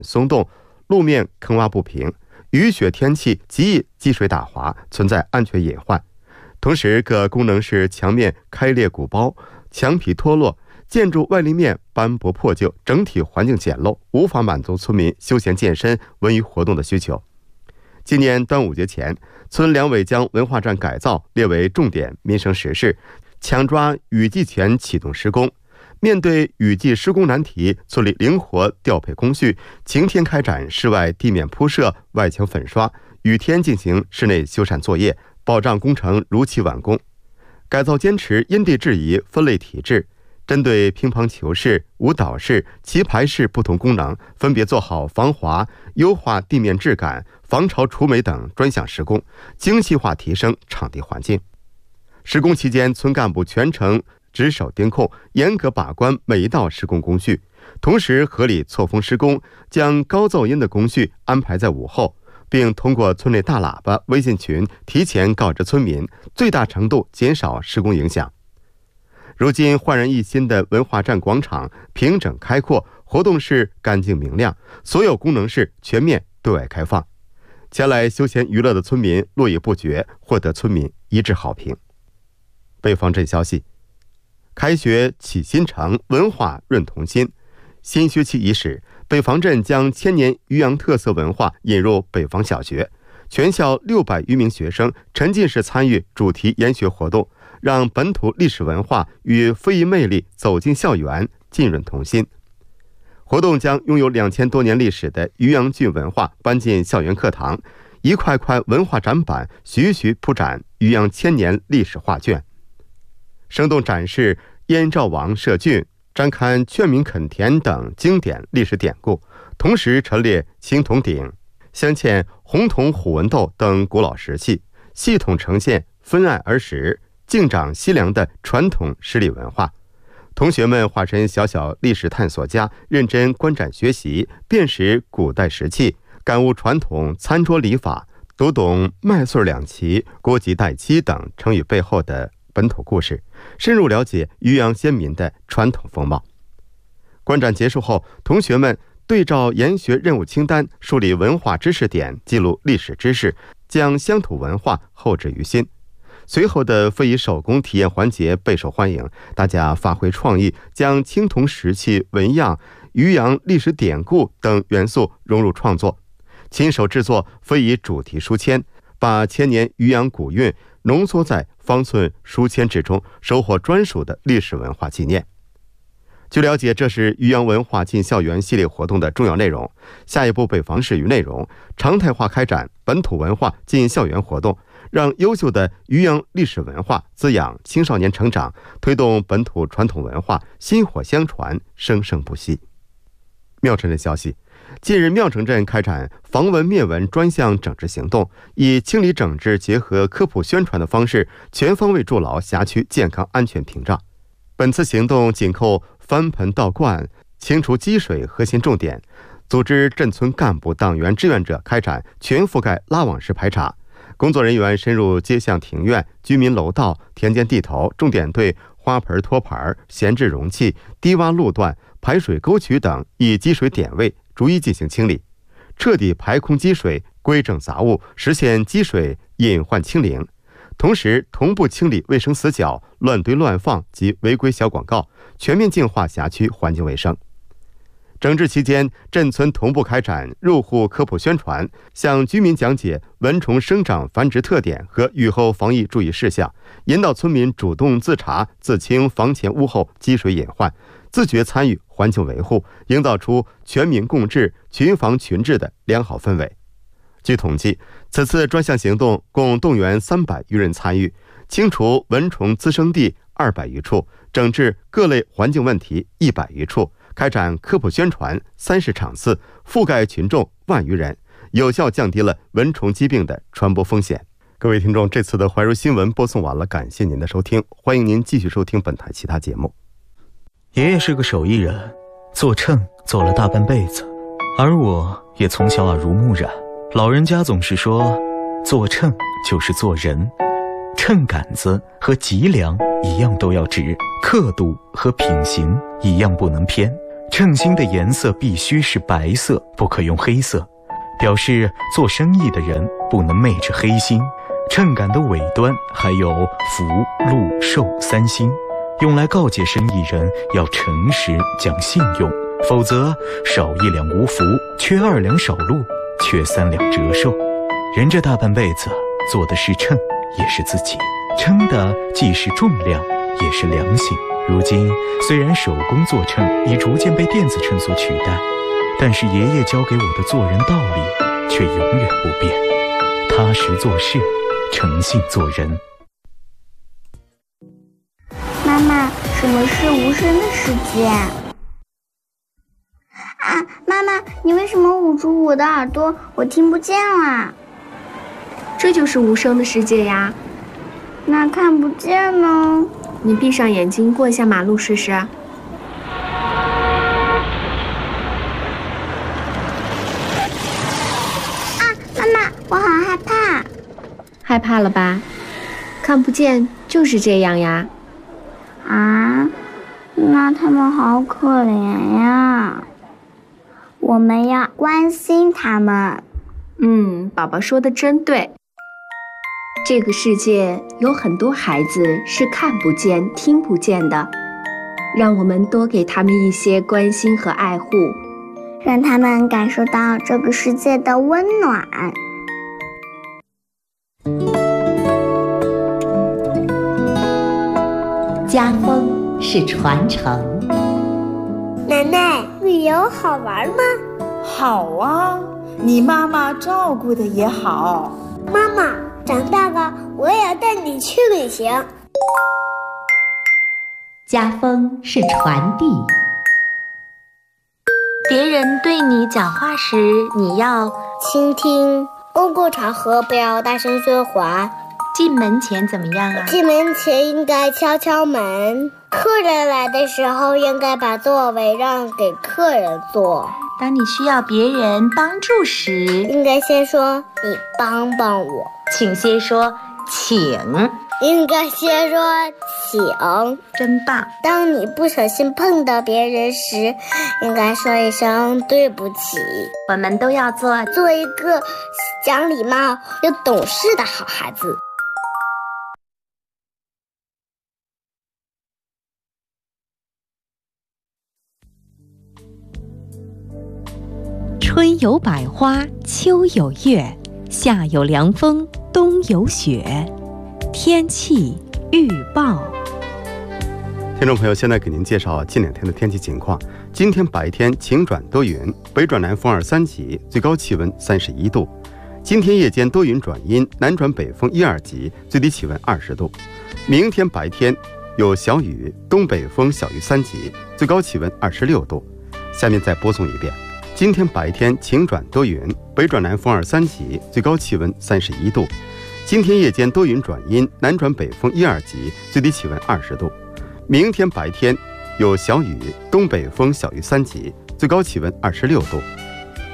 松动，路面坑洼不平，雨雪天气极易积水打滑，存在安全隐患。同时，各功能室墙面开裂鼓包，墙皮脱落，建筑外立面斑驳破旧，整体环境简陋，无法满足村民休闲健身、文娱活动的需求。今年端午节前，村两委将文化站改造列为重点民生实事，抢抓雨季前启动施工。面对雨季施工难题，村里灵活调配工序，晴天开展室外地面铺设、外墙粉刷，雨天进行室内修缮作业，保障工程如期完工。改造坚持因地制宜分类体制，针对乒乓球室、舞蹈室、棋牌室不同功能，分别做好防滑、优化地面质感、防潮除霉等专项施工，精细化提升场地环境。施工期间，村干部全程值守盯控，严格把关每一道施工工序，同时合理错峰施工，将高噪音的工序安排在午后，并通过村内大喇叭、微信群提前告知村民，最大程度减少施工影响。如今焕然一新的文化站广场平整开阔，活动室干净明亮，所有功能室全面对外开放，前来休闲娱乐的村民络绎不绝，获得村民一致好评。北方镇消息，开学启新城，文化润童心。新学期伊始，北方镇将千年渔阳特色文化引入北方小学，全校600余名学生沉浸式参与主题研学活动，让本土历史文化与非遗魅力走进校园，浸润童心。活动将拥有2000多年历史的渔阳郡文化搬进校园课堂，一块块文化展板徐徐铺展渔阳千年历史画卷，生动展示燕赵王设郡、展看劝民垦田等经典历史典故，同时陈列青铜鼎、镶嵌红铜虎纹斗等古老石器，系统呈现分爱儿时、敬长惜良的传统十里文化。同学们化身小小历史探索家，认真观展学习，辨识古代石器，感悟传统餐桌礼法，读懂麦穗两齐、锅及待妻等成语背后的本土故事，深入了解渔阳先民的传统风貌。观展结束后，同学们对照研学任务清单，梳理文化知识点，记录历史知识，将乡土文化厚植于心。随后的非遗手工体验环节备受欢迎，大家发挥创意，将青铜石器、纹样、渔阳历史典故等元素融入创作，亲手制作非遗主题书签，把千年渔阳古韵浓缩在方寸书签之中，收获专属的历史文化纪念。据了解，这是渔阳文化进校园系列活动的重要内容。下一步，北方市与内容常态化开展本土文化进校园活动，让优秀的渔阳历史文化滋养青少年成长，推动本土传统文化薪火相传，生生不息。庙城镇消息，近日庙城镇开展防蚊灭蚊专项整治行动，以清理整治结合科普宣传的方式，全方位筑牢辖区健康安全屏障。本次行动紧扣翻盆倒灌、清除积水核心重点，组织镇村干部、党员、志愿者开展全覆盖拉网式排查。工作人员深入街巷庭院、居民楼道、田间地头，重点对花盆、托盘、闲置容器、低洼路段、排水沟渠等易积水点位逐一进行清理，彻底排空积水，规整杂物，实现积水隐患清零。同时，同步清理卫生死角、乱堆乱放及违规小广告，全面净化辖区环境卫生。整治期间，镇村同步开展入户科普宣传，向居民讲解蚊虫生长繁殖特点和雨后防疫注意事项，引导村民主动自查自清房前屋后积水隐患，自觉参与环境维护，营造出全民共治、群防群治的良好氛围。据统计，此次专项行动共动员300余人参与，清除蚊虫滋生地200余处，整治各类环境问题100余处，开展科普宣传30场次，覆盖群众万余人，有效降低了蚊虫疾病的传播风险。各位听众，这次的怀柔新闻播送完了，感谢您的收听，欢迎您继续收听本台其他节目。 爷爷是个手艺人，做秤做了大半辈子，而我也从小耳濡目染。老人家总是说，做秤就是做人，秤杆子和脊梁一样都要直，刻度和品行一样不能偏。 称心的颜色必须是白色，不可用黑色，表示做生意的人不能昧着黑心。秤杆的尾端还有福、禄、寿3星，用来告诫生意人要诚实讲信用，否则少1两无福，缺2两少禄，缺3两折寿。人这大半辈子做的是秤，也是自己，称的既是重量，也是良心。如今虽然手工做秤已逐渐被电子秤所取代，但是爷爷教给我的做人道理却永远不变：踏实做事，诚信做人。 妈妈，什么是无声的世界？妈妈，你为什么捂住我的耳朵？我听不见啦。 这就是无声的世界呀。 那看不见呢？ 你闭上眼睛过一下马路试试。 妈妈，我好害怕。 害怕了吧？看不见就是这样呀。 那他们好可怜呀。我们要关心他们。 宝宝说的真对。这个世界有很多孩子是看不见、听不见的，让我们多给他们一些关心和爱护， 让他们感受到这个世界的温暖。 家风是传承。 奶奶，旅游好玩吗？ 好啊，你妈妈照顾的也好。 妈妈，长大了我也要带你去旅行。 家风是传递。 别人对你讲话时，你要倾听。公共场合不要大声说话。 进门前怎么样啊？ 进门前应该敲敲门。客人来的时候，应该把座位让给客人坐。 当你需要别人帮助时， 应该先说你帮帮我。 请先说请。 应该先说请。 真棒。 当你不小心碰到别人时，应该说一声对不起。 我们都要做一个讲礼貌又懂事的好孩子。 春有百花，秋有月，夏有凉风，冬有雪。天气预报。 听众朋友，现在给您介绍近2天的天气情况。今天白天晴转多云，北转南风2、3级，最高气温31度。今天夜间多云转阴，南转北风1、2级，最低气温20度。明天白天有小雨，东北风小于3级，最高气温26度。下面再播送一遍。今天白天晴转多云，北转南风2、3级，最高气温31度。今天夜间多云转阴，南转北风1、2级，最低气温20度。明天白天有小雨，东北风小于3级，最高气温26度。